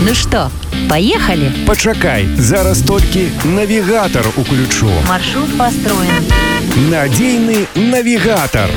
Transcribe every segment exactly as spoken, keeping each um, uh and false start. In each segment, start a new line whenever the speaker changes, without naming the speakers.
Ну что, поехали?
Пачакай, зараз толькі навігатор уключу.
Маршрут построен.
Надійний навігатор.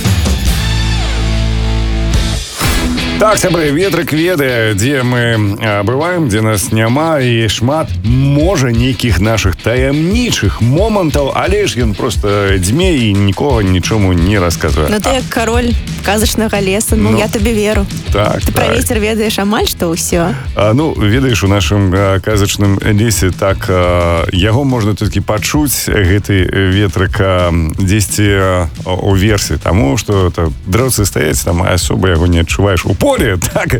Так, сябры, ветрык ведае, дзе мы бываем, дзе нас няма, і шмат можа нейкіх нашых таямнічых момантаў, але ж ён просто дзьме і нікога нічому не расказвае.
Ну ты як король казачнага леса, ну, ну я табе веру.
Так,
ты
так.
Про вецер ведаеш амаль што ўсё.
А, ну, ведаеш, у нашым а, казачным лесе так а, яго можна толькі пачуць, гэты ветрык а, дзесьці а, у версе, таму што дрэўцы стаяць, там асоба яго не адчуваеш у поле, так,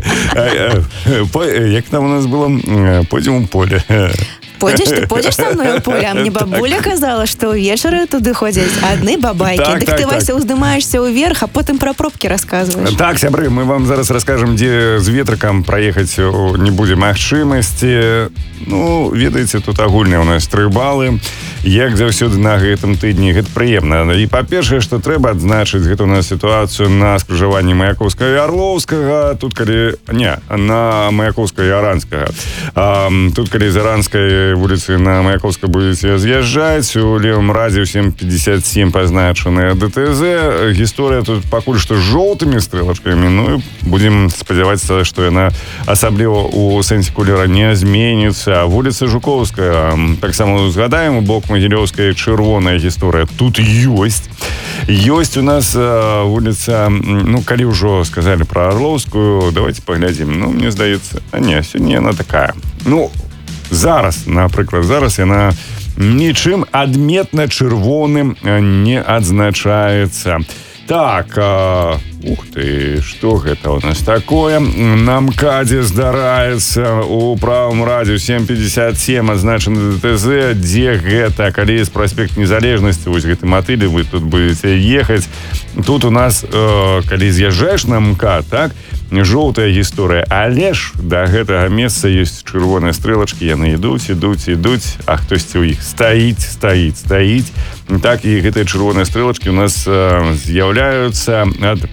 як там у нас было, пойдем у поле.
Пойдзеш, ты пойдзеш са мной у поле, а мне бабуля казала, што ўвечары туды ходзяць адны бабайкі.
Так,
Дык
так,
ты,
так.
Вася, уздымаешься ўверх, а потым пра пробкі расказваеш.
Так, сябры, мы вам зараз раскажам, дзе з ветрыкам праехаць не будзе магчымасці. Ну, ведаеце, тут агульныя у нас тры балы. Як заўсёды на гэтым тыдні, гэта прыемна. І па-першае, што трэба адзначыць, гэта у нас сітуацыю на скрыжаванні Маяковскага і Арлоўскага. Тут, калі... Не, на Маяковскага і Аранскага. А, тут, калі з Аранскай вуліцы на Маяковскай будете з'язджаць, у левым радзе сем пятьдесят семь пазначаная ДТЗ. Гісторыя тут пакуль што жоўтымі стрэлачкамі, ну і будзем спадзявацца, што яна асабліва у сэнсе колера не зменіцца. Вуліца Жуковская, таксама згадаем, у бок Магілёўскай чырвоная гісторыя тут ёсць. Ёсць у нас а, вуліца, ну, калі ўжо сказалі пра Арлоўскую, давайте паглядзім. Ну, мне здаецца, а не, сёння яна такая. Ну, зараз, напрыклад, зараз яна нічым адметна чырвоным не адзначаецца. Так, а, ух ты, што гэта у нас такое? На МКАДе здараецца у правым радзе сем пятьдесят семь адзначаны ДТЗ. Дзе гэта? Калі з праспект Незалежнасці, вось гэты матылі, вы тут будете ехаць. Тут у нас, э, калі з'язджаеш на МКАД, так, жоўтая гісторыя, але ж да гэтага месца ёсць чырвоныя стрэлачкі, яны ідуць, ідуць, ідуць, а хтосьці ў іх стаіць, стаіць, стаіць. Так, і гэтыя чырвоныя стрэлачкі у нас э, з'яўляюцца ад...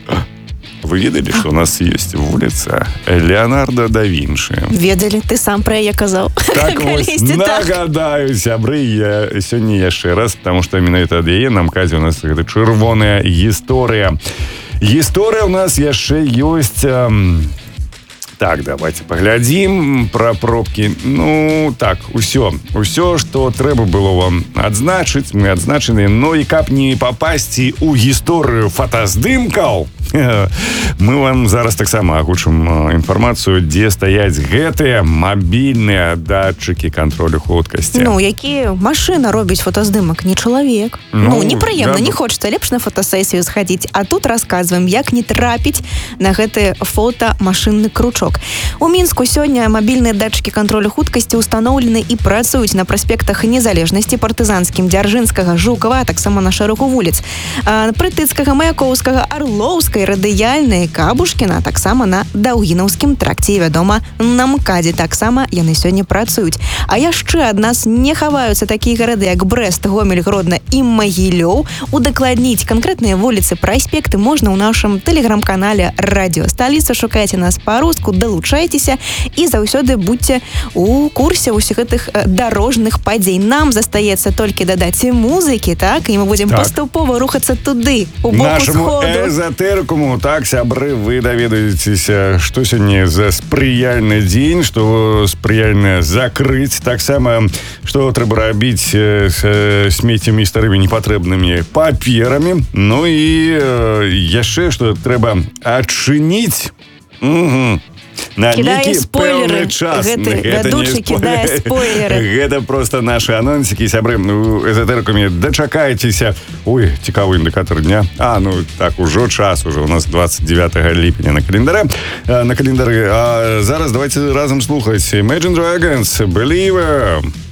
Вы ведалі, што у нас ёсць вуліца Леонардо да Вінчы?
Ведалі, ты сам пра яе казаў.
Так вось, нагадаю, сябры, я сёння яшчэ раз, потому што менавіта ад яе на МКАДе у нас гэта чырвоная гісторыя. Гісторыя у нас яшчэ ёсць... Эм... Так, давайте паглядзім пра пробкі. Ну, так, усё. Усё, што трэба было вам адзначыць, мы адзначаны. Ну і каб не папасці ў гісторыю фотаздымкаў, мы вам зараз таксама агучым інфармацыю, дзе стаяць гэтыя мабільныя датчыкі кантролю хуткасці.
Ну, які машына робіць фотаздымак, не чалавек. Ну, ну непрыемна, да, не хочацца лепш на фотасесію схадзіць. А тут расказваем, як не трапіць на гэты фотамашынны кручок. У Мінску сёння мабільныя датчыкі кантролю хуткасці ўстаноўлены і працуюць на праспектах Незалежнасці, Партызанскім, Дзяржынскага, Жукава, а таксама на шэрагу вуліц. Прытыцкага, Маяковскага, Арлоўскай, Радыяльнай, Кабушкіна, таксама на Даўгінаўскім тракце, і, вядома, на МКАДе таксама яны сёння працуюць. А яшчэ ад нас не хаваюцца такія гарады, як Брэст, Гомель, Гродна і Магілёў. Удакладніць канкрэтныя вуліцы, праспекты можна ў нашым тэлеграм-канале Радіо Сталіца. Шукайце нас па-руску, далучайцеся і заўсёды будьце у курсе ўсіх гэтых дарожных падзей. Нам застаецца толькі дадаць музыкі, так, і мы будзем так паступова рухацца туды, у бок
нашаму
усходу.
Эзотэрыкуму. Так, сябры, вы даведаецеся, што сёння за спрыяльны дзень, што спрыяльна закрыць, таксама, што трэба рабіць з смеццямі старымі непатрэбнымі паперамі. Ну і яшчэ, што трэба адчыніць. Угу. На
кідае спойлеры.
Час.
Гэты вядучы кідае спойлеры.
Гэта просто наши анонсікі, сябры. У эзотэрыкуме дачакайцеся. Ой, цікавы індыкатор дня. А, ну так, ужо час, уже у нас двадцать девятого ліпеня на календарэ. На календары. А зараз давайте разом слухаць Imagine Dragons, Believer.